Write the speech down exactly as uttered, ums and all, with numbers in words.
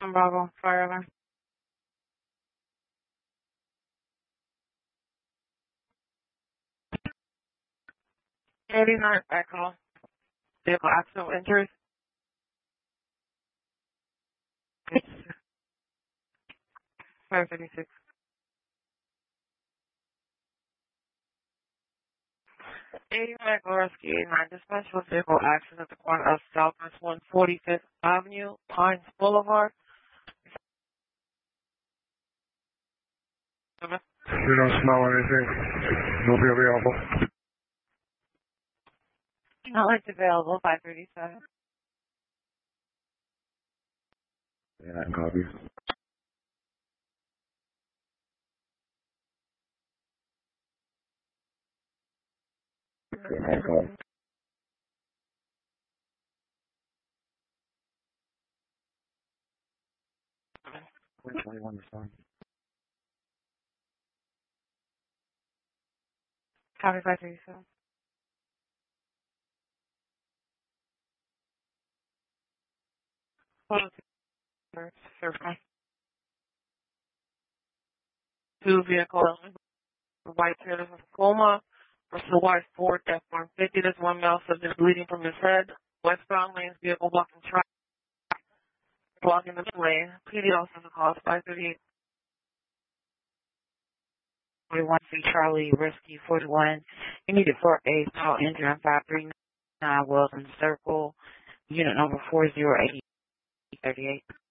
Bravo, fire alarm. eighty-nine, Echo. Vehicle accident with injuries. five fifty-six. eighty-nine, Gorski, eighty-nine, dispatch with vehicle accident at the corner of Southwest one forty-fifth Avenue, Pines Boulevard. You don't smell anything. You'll be available. Not like available, five thirty-seven. Yeah, I can copy. Okay, I'll call. one twenty-one, respond. Copy five thirty-seven. Hold on, sir. Two vehicle, white Toyota Tacoma versus white Ford F one fifty. There's one male subject bleeding from his head. Westbound lanes vehicle blocking traffic, blocking the lane. P D also has a call five thirty-eight. forty-one C Charlie Risky forty-one. You need it for a tall engine on five three nine Wilson Circle, unit number four zero eight thirty-eight.